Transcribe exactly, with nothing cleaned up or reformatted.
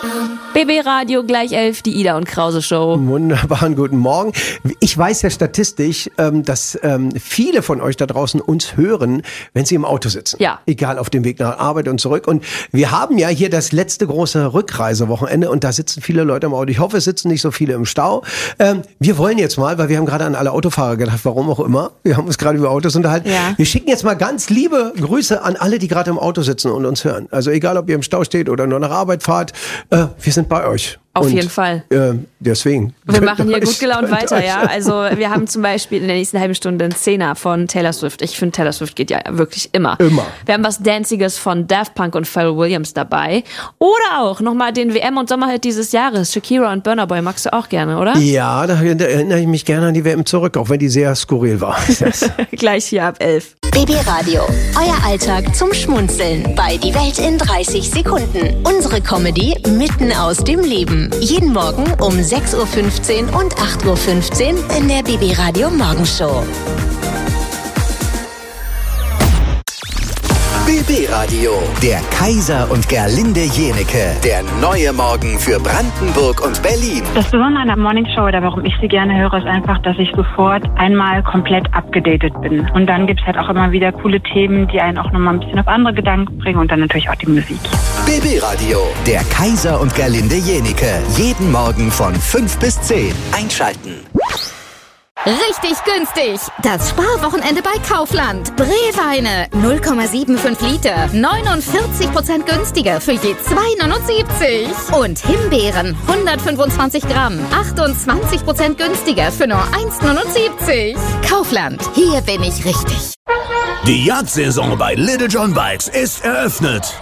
B B Radio gleich elf, die Ida und Krause Show. Wunderbaren guten Morgen. Ich weiß ja statistisch, dass viele von euch da draußen uns hören, wenn sie im Auto sitzen. Ja. Egal, auf dem Weg nach Arbeit und zurück. Und wir haben ja hier das letzte große Rückreisewochenende und da sitzen viele Leute im Auto. Ich hoffe, es sitzen nicht so viele im Stau. Wir wollen jetzt mal, weil wir haben gerade an alle Autofahrer gedacht, warum auch immer. Wir haben uns gerade über Autos unterhalten. Ja. Wir schicken jetzt mal ganz liebe Grüße an alle, die gerade im Auto sitzen und uns hören. Also egal, ob ihr im Stau steht oder nur nach Arbeit fahrt, wir sind bei euch. Auf und, jeden Fall. Äh, deswegen. Wir machen hier gut gelaunt weiter, euch. ja. Also wir haben zum Beispiel in der nächsten halben Stunde einen Zehner von Taylor Swift. Ich finde, Taylor Swift geht ja wirklich immer. Immer. Wir haben was Danciges von Daft Punk und Pharrell Williams dabei. Oder auch nochmal den W M- und Sommerhit dieses Jahres. Shakira und Burna Boy magst du auch gerne, oder? Ja, da erinnere ich mich gerne an die W M zurück, auch wenn die sehr skurril war. Gleich hier ab elf. B B Radio, euer Alltag zum Schmunzeln bei Die Welt in dreißig Sekunden. Unsere Comedy mitten aus dem Leben. Jeden Morgen um sechs Uhr fünfzehn und acht Uhr fünfzehn in der B B Radio Morgenshow. B B Radio, der Kaiser und Gerlinde Jenecke. Der neue Morgen für Brandenburg und Berlin. Das Besondere an der Morningshow oder warum ich sie gerne höre, ist einfach, dass ich sofort einmal komplett abgedatet bin. Und dann gibt es halt auch immer wieder coole Themen, die einen auch nochmal ein bisschen auf andere Gedanken bringen und dann natürlich auch die Musik. B B Radio, der Kaiser und Gerlinde Jenecke. Jeden Morgen von fünf bis zehn. Einschalten. Richtig günstig. Das Sparwochenende bei Kaufland. Brewweine null Komma fünfundsiebzig Liter. neunundvierzig Prozent günstiger für je zwei neunundsiebzig. Und Himbeeren hundertfünfundzwanzig Gramm. achtundzwanzig Prozent günstiger für nur eins neunundsiebzig. Kaufland. Hier bin ich richtig. Die Jagdsaison bei Little John Bikes ist eröffnet.